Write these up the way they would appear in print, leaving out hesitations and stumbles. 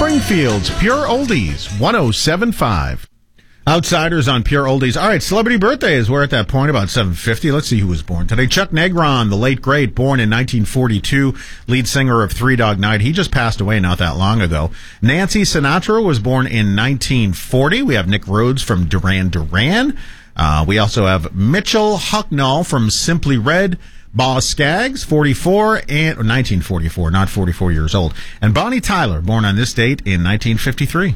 Springfield's Pure Oldies, 107.5. Outsiders on Pure Oldies. All right, celebrity birthdays. We're at that point, about 7:50. Let's see who was born today. Chuck Negron, the late great, born in 1942, lead singer of Three Dog Night. He just passed away not that long ago. Nancy Sinatra was born in 1940. We have Nick Rhodes from Duran Duran. We also have Mitchell Hucknall from Simply Red. Boz Scaggs, 44, and 1944, not 44 years old. And Bonnie Tyler, born on this date in 1953.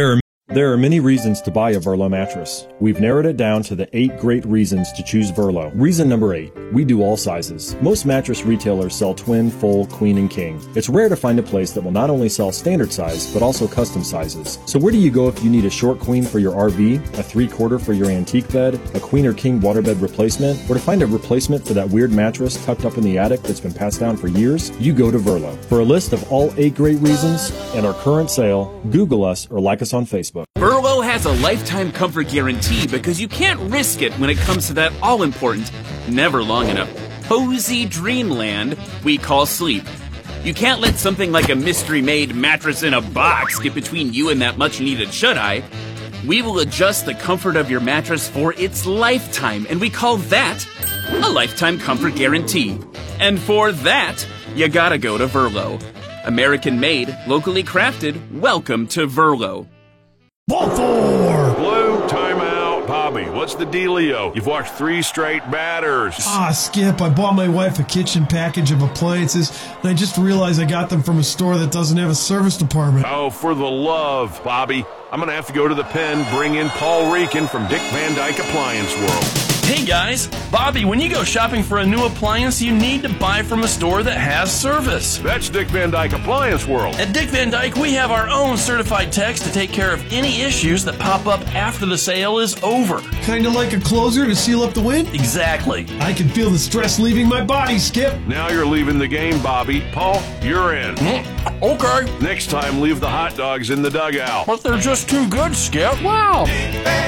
There are many reasons to buy a Verlo mattress. We've narrowed it down to the 8 great reasons to choose Verlo. Reason number 8, we do all sizes. Most mattress retailers sell twin, full, queen, and king. It's rare to find a place that will not only sell standard size, but also custom sizes. So where do you go if you need a short queen for your RV, a 3/4 for your antique bed, a queen or king waterbed replacement, or to find a replacement for that weird mattress tucked up in the attic that's been passed down for years? You go to Verlo. For a list of all 8 great reasons and our current sale, Google us or like us on Facebook. Verlo has a lifetime comfort guarantee because you can't risk it when it comes to that all-important, never long enough, cozy dreamland we call sleep. You can't let something like a mystery-made mattress in a box get between you and that much-needed shut-eye. We will adjust the comfort of your mattress for its lifetime, and we call that a lifetime comfort guarantee. And for that, you gotta go to Verlo. American-made, locally crafted, welcome to Verlo. Ball 4! Blue, timeout. Bobby, what's the dealio? You've watched 3 straight batters. Skip, I bought my wife a kitchen package of appliances, and I just realized I got them from a store that doesn't have a service department. Oh, for the love, Bobby. I'm going to have to go to the pen, bring in Paul Rican from Dick Van Dyke Appliance World. Hey guys, Bobby, when you go shopping for a new appliance, you need to buy from a store that has service. That's Dick Van Dyke Appliance World. At Dick Van Dyke, we have our own certified techs to take care of any issues that pop up after the sale is over. Kinda like a closer to seal up the win? Exactly. I can feel the stress leaving my body, Skip. Now you're leaving the game, Bobby. Paul, you're in. Okay. Next time, leave the hot dogs in the dugout. But they're just too good, Skip. Wow.